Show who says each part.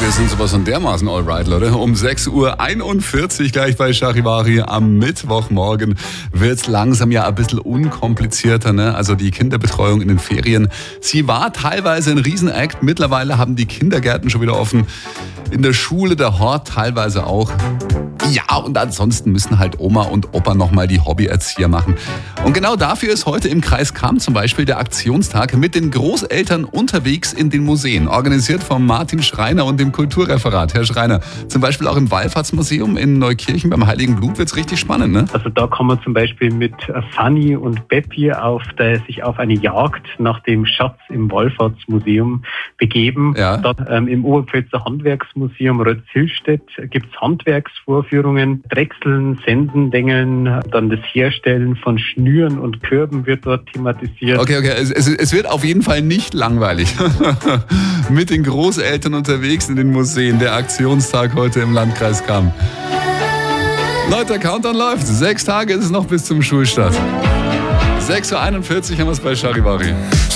Speaker 1: Wir sind sowas von dermaßen alright, Leute. Um 6:41 Uhr gleich bei Charivari am Mittwochmorgen wird's langsam ja ein bisschen unkomplizierter, ne? Also die Kinderbetreuung in den Ferien, sie war teilweise ein Riesenakt. Mittlerweile haben die Kindergärten schon wieder offen. In der Schule, der Hort teilweise auch. Ja, und ansonsten müssen halt Oma und Opa nochmal die Hobbyerzieher machen. Und genau dafür ist heute im Kreis Cham zum Beispiel der Aktionstag mit den Großeltern unterwegs in den Museen. Organisiert von Martin Schreiner und dem Kulturreferat. Herr Schreiner, zum Beispiel auch im Wallfahrtsmuseum in Neukirchen beim Heiligen Blut wird's richtig spannend, ne?
Speaker 2: Also da kann man zum Beispiel mit Fanny und Beppi sich auf eine Jagd nach dem Schatz im Wallfahrtsmuseum begeben.
Speaker 1: Ja.
Speaker 2: Dort im Oberpfälzer Handwerksmuseum Rötzhillstedt gibt's Handwerksvorführungen, Drechseln, Sendendengeln, dann das Herstellen von Schnüren und Körben wird dort thematisiert.
Speaker 1: Okay. Es wird auf jeden Fall nicht langweilig. Mit den Großeltern unterwegs in den Museen. Der Aktionstag heute im Landkreis Cham. Leute, der Countdown läuft. 6 Tage ist es noch bis zum Schulstart. 6:41 Uhr haben wir es bei Charivari.